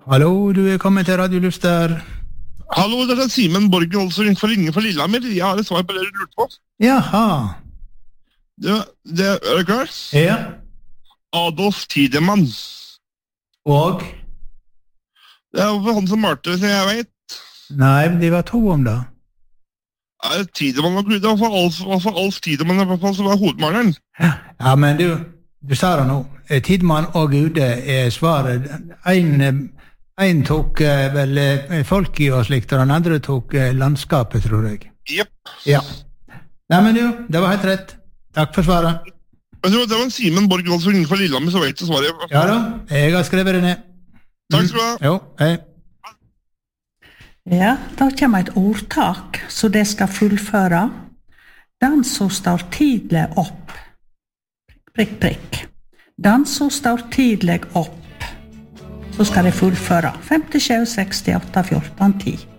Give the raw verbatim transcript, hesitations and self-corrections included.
Hallo, du er kommet til Radio Luster. Hallo, det er Simen Borgen Olsen for ringe for Lillehammer. Jeg har et svar på det du lurte på. Jaha. Det, det, er du klar? Ja. Adolf Tidemann. Og? Det er jo han som malte, som jeg vet. Nei, men de var to om det. Ja, Tidemann var det var for Alf, var for Alf Tidemann i hvert fall, som var hovedmaleren. Ja, men du, du sa det nå. Tidemann og Gude er svaret. En, en tok eh, vel eh, folk i og slikt, og den andre tok eh, landskapet, tror jeg. Jepp. Ja. Nei, men du, det var helt rett. Takk for svaret. Jeg tror det var en Simen Borgen Olsen for Lillehammer, så vet du svaret. Ja da, jeg har skrevet det ned. Takk skal du ha. Jo, hei. Ja, da kommer et ordtak, så det skal fullføre. Den som står tidlig opp. Prikk, prikk. Den som står tidlig opp. Så skal det fullføre. fem sju seks åtte fjorten ti.